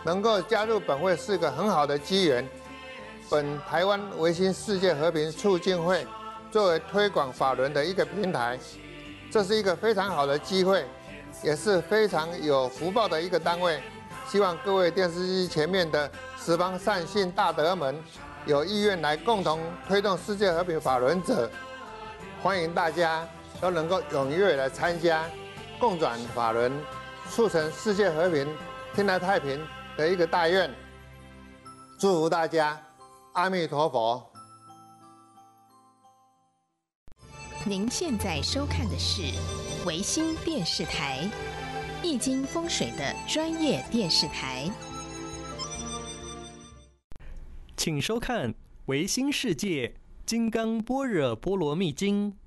能够加入本会是个很好的机缘。本台湾维新世界和平促进会作为推广法轮的一个平台，这是一个非常好的机会，也是非常有福报的一个单位。希望各位电视机前面的十方善信大德们，有意愿来共同推动世界和平法轮者，欢迎大家都能够踊跃来参加，共转法轮，促成世界和平、天下太平的一个大愿。祝福大家，阿弥陀佛。 您现在收看的是维新电视台，易经风水的专业电视台。 请收看《维新世界金刚般若波罗蜜经》。